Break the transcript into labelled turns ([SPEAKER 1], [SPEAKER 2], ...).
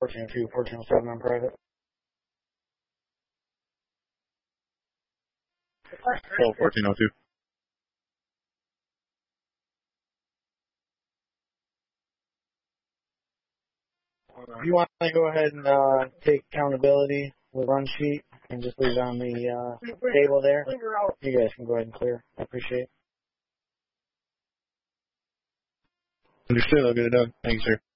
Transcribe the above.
[SPEAKER 1] 1402, 1407 on private.
[SPEAKER 2] Oh, 1402.
[SPEAKER 1] If you want to go ahead and take accountability with run sheet and just leave it on the table there, you guys can go ahead and clear. I appreciate it.
[SPEAKER 2] Understood. I'll get it done. Thank you, sir.